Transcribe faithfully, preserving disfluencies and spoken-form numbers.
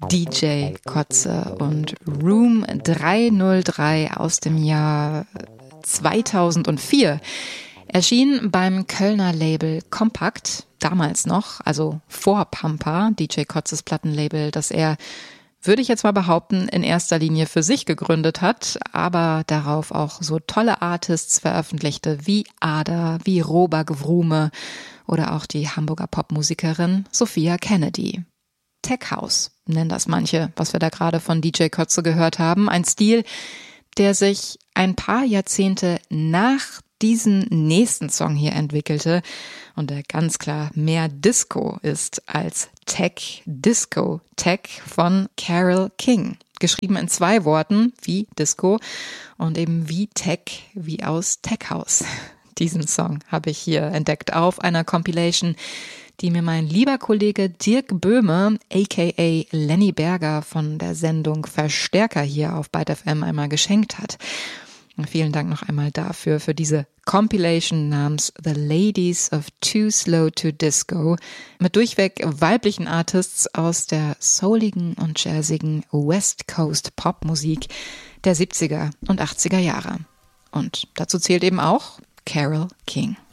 D J Koze und Room dreihundertdrei aus dem Jahr zweitausendvier. Erschien beim Kölner Label Compact, damals noch, also vor Pampa, D J Kozes Plattenlabel, das er, würde ich jetzt mal behaupten, in erster Linie für sich gegründet hat, aber darauf auch so tolle Artists veröffentlichte wie Ada, wie Robert Gewrume oder auch die Hamburger Popmusikerin Sophia Kennedy. Tech House nennen das manche, was wir da gerade von D J Koze gehört haben. Ein Stil, der sich ein paar Jahrzehnte nach diesen nächsten Song hier entwickelte und der ganz klar mehr Disco ist als Tech. Disco Tech von Carole King. Geschrieben in zwei Worten, wie Disco und eben wie Tech, wie aus Tech House. Diesen Song habe ich hier entdeckt auf einer Compilation, die mir mein lieber Kollege Dirk Böhme, aka Lenny Berger von der Sendung Verstärker hier auf Byte F M einmal geschenkt hat. Und vielen Dank noch einmal dafür, für diese Compilation namens The Ladies of Too Slow to Disco mit durchweg weiblichen Artists aus der souligen und jazzigen West Coast Popmusik der siebziger und achtziger Jahre. Und dazu zählt eben auch Carole King.